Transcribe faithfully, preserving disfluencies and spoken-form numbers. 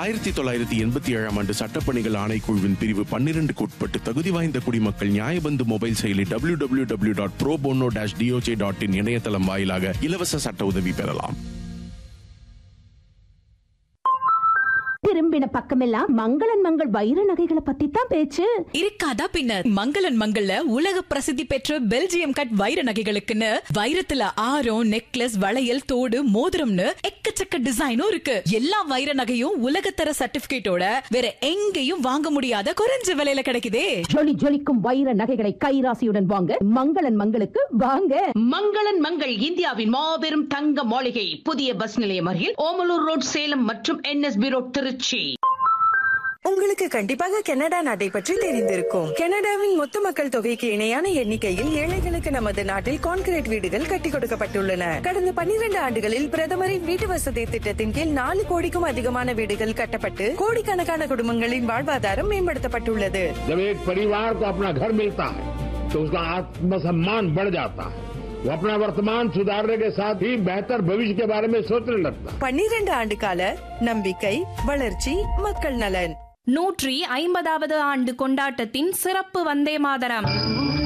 ஆயிரத்தி தொள்ளாயிரத்தி எண்பத்தி ஏழாம் ஆண்டு சட்டப்பணிகள் ஆணைக்குழுவின் பிரிவு பன்னிரண்டுக்கு உட்பட்டு தகுதி வாய்ந்த குடிமக்கள் நியாயபந்து மொபைல் செயலி W W W dot bro போனோ டாஷ் டிஓஜே டாட் இன் இணையதளம் வாயிலாக இலவச சட்ட உதவி பெறலாம். திரும்பின பக்கமெல்லாம் மங்களன் மங்கள் வைர நகைகளை பத்தி தான் பேச்சு. இருக்காதா பின்ன. மங்களன் மங்கள்ல உலக பிரசித்தி பெற்ற பெல்ஜியம் கட் வைர நகைகளுக்குன்னு வைரத்துல ஆரம், நெக்லஸ், வளையல், தோடு, மோதிரம்னு எக்கச்சக்க டிசைனும் இருக்கு. எல்லா வைர நகையும் உலகத்தர சர்டிபிகேட்டோட வேற எங்கேயும் வாங்க முடியாத குறைஞ்ச விலையில கிடைக்குதே. ஜொலி ஜொலிக்கும் வைர நகைகளை கைராசியுடன் வாங்க மங்களன் மங்களுக்கு வாங்க. மங்களன் மங்கள் இந்தியாவின் மாபெரும் தங்க மாளிகை, புதிய பஸ் நிலையம் அருகில் ஓமலூர் ரோட், சேலம் மற்றும் என்எஸ்பி ரோட், திருச்சி. உங்களுக்கு கண்டிப்பாக கனடா நாட்டை பற்றி தெரிந்திருக்கும். கனடாவின் மொத்த மக்கள் தொகைக்கு இணையான எண்ணிக்கையில் ஏழைகளுக்கு நமது நாட்டில் கான்கிரீட் வீடுகள் கட்டி கொடுக்கப்பட்டுள்ளன. கடந்த பன்னிரண்டு ஆண்டுகளில் பிரதமரின் வீட்டு வசதி திட்டத்தின் கீழ் நாலு கோடிக்கும் அதிகமான வீடுகள் கட்டப்பட்டு கோடிக்கணக்கான குடும்பங்களின் வாழ்வாதாரம் மேம்படுத்தப்பட்டுள்ளது. जब एक परिवार को अपना घर मिलता है तो उसका आत्मसम्मान बढ़ जाता है. वो अपना वर्तमान सुधारने के साथ ही बेहतर भविष्य के बारे में सोचने लगता है. பன்னிரண்டு ஆண்டு கால நம்பிக்கை, வளர்ச்சி, மக்கள் நலன். நூற்றி ஐம்பதாவது ஆண்டு கொண்டாட்டத்தின் சிறப்பு வந்தே மாதரம்.